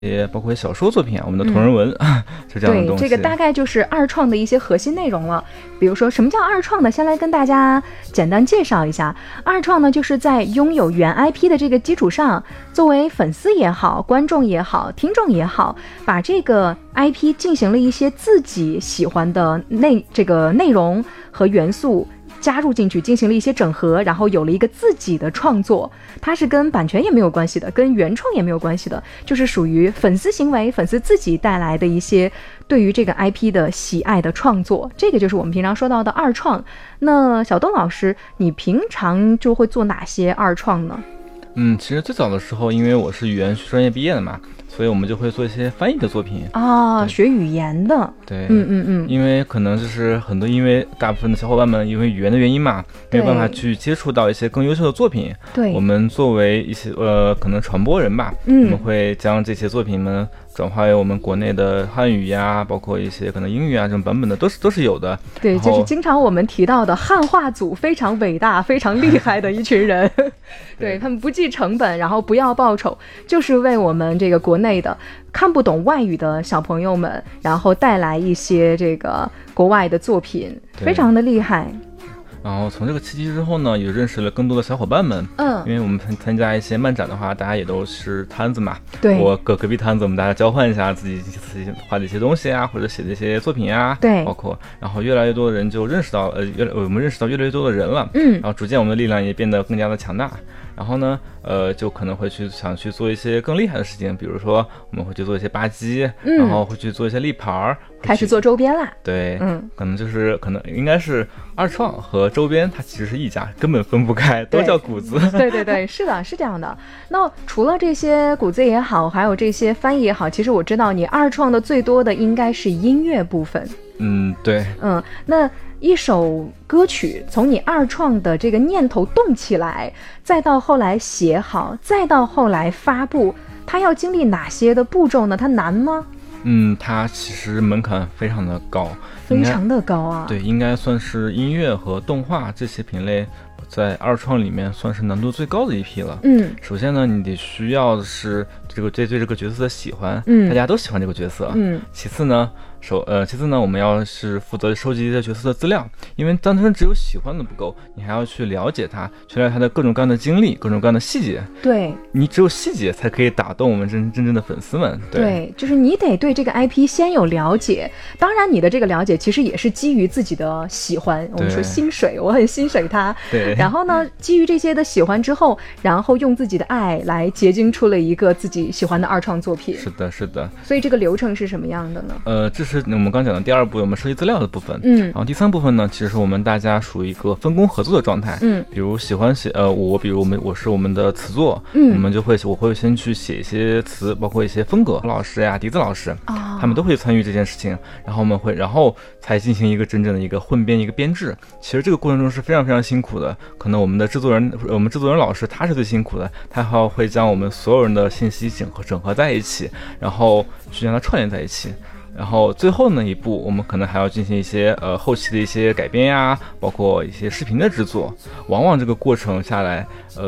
也包括小说作品啊，我们的同人文、就这样的东西。 对，这个大概就是二创的一些核心内容了。比如说什么叫二创呢？先来跟大家简单介绍一下。二创呢，就是在拥有原 IP 的这个基础上，作为粉丝也好，观众也好，听众也好，把这个 IP 进行了一些自己喜欢的这个内容和元素加入进去，进行了一些整合，然后有了一个自己的创作。它是跟版权也没有关系的，跟原创也没有关系的，就是属于粉丝行为，粉丝自己带来的一些对于这个 IP 的喜爱的创作。这个就是我们平常说到的二创。那小东老师，你平常就会做哪些二创呢？ 其实最早的时候，因为我是语言学专业毕业的嘛，所以我们就会做一些翻译的作品啊，学语言的。 对，因为可能就是很多，因为大部分的小伙伴们因为语言的原因嘛，没有办法去接触到一些更优秀的作品。 对， 我们作为一些可能传播人吧，我们会将这些作品们转化为我们国内的汉语呀，包括一些可能英语啊这种版本的都是有的。 对，就是经常我们提到的汉化组非常伟大、非常厉害的一群人。对，他们不计成本，然后不要报酬，就是为我们这个国内的看不懂外语的小朋友们，然后带来一些这个国外的作品，非常的厉害。 然后从这个契机之后呢，也认识了更多的小伙伴们。因为我们参加一些漫展的话，大家也都是摊子嘛。 对， 我隔壁摊子，我们大家交换一下自己画的一些东西啊，或者写的一些作品啊。 对， 包括然后越来越多的人就认识到，我们认识到越来越多的人了。然后逐渐我们的力量也变得更加的强大。然后呢，就可能会想去做一些更厉害的事情，比如说我们会去做一些吧唧，然后会去做一些立牌， 开始做周边啦。 对，可能应该是二创和周边，它其实是一家，根本分不开，都叫谷子。 对，是的，是这样的。那除了这些谷子也好，还有这些翻译也好，其实我知道你二创的最多的应该是音乐部分。 对。 那一首歌曲从你二创的这个念头动起来，再到后来写好，再到后来发布，它要经历哪些的步骤呢？它难吗？ 它其实门槛非常的高， 非常的高啊。 对，应该算是音乐和动画这些品类在二创里面算是难度最高的一批了。首先呢，你得需要的是对这个角色的喜欢，大家都喜欢这个角色。其次呢，我们要是负责收集这些角色的资料，因为单纯只有喜欢的不够，你还要去了解他，去了解他的各种各样的经历，各种各样的细节。 对， 你只有细节才可以打动我们真正的粉丝们。 对，就是你得对这个 IP 先有了解，当然你的这个了解其实也是基于自己的喜欢，我们说心水，我很心水它。 对。 然后呢，基于这些的喜欢之后，然后用自己的爱来结晶出了一个自己喜欢的二创作品。 是的。 所以这个流程是什么样的呢？ 这是我们刚讲的第二步，我们收集资料的部分。然后第三部分呢，其实是我们大家属于一个分工合作的状态。比如喜欢写，我是我们的词作，我会先去写一些词，包括一些风格老师呀、笛子老师，他们都会参与这件事情。然后才进行一个真正的一个混编一个编制。其实这个过程中是非常非常辛苦的，可能我们制作人老师他是最辛苦的，他会将我们所有人的信息整合在一起，然后去让它串联在一起。然后最后呢一步，我们可能还要进行一些后期的一些改编呀，包括一些视频的制作。往往这个过程下来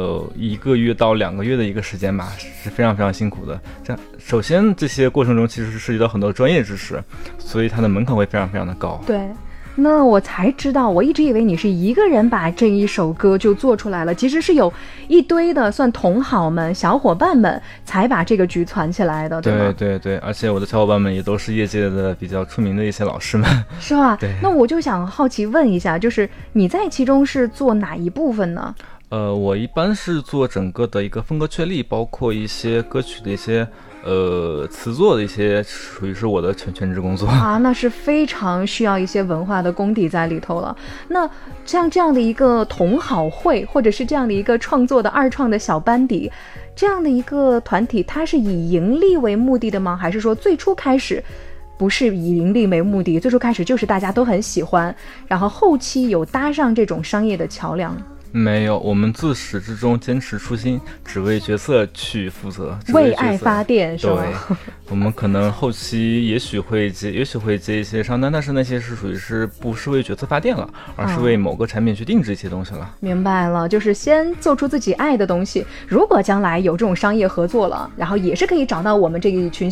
，1个月到2个月的一个时间吧，是非常非常辛苦的。首先这些过程中其实是涉及到很多专业知识，所以它的门槛会非常非常的高。 对。那我才知道，我一直以为你是一个人把这一首歌就做出来了，其实是有一堆的算同好们、小伙伴们才把这个局攒起来的，对吗？ 对，而且我的小伙伴们也都是业界的比较出名的一些老师们， 是吧？ 对。 那我就想好奇问一下，就是你在其中是做哪一部分呢？ 我一般是做整个的一个风格确立，包括一些歌曲的一些词作的一些，属于是我的全职工作啊，那是非常需要一些文化的功底在里头了。那像这样的一个同好会，或者是这样的一个创作的二创的小班底，这样的一个团体，它是以盈利为目的的吗？还是说最初开始不是以盈利为目的，最初开始就是大家都很喜欢，然后后期有搭上这种商业的桥梁？ 没有，我们自始至终坚持初心，只为角色去负责， 为爱发电，是吗？ 对， 我们可能后期也许会接一些商单，但是那些是属于是不是为角色发电了，而是为某个产品去定制一些东西了。 明白了，就是先做出自己爱的东西，如果将来有这种商业合作了，然后也是可以找到我们这一群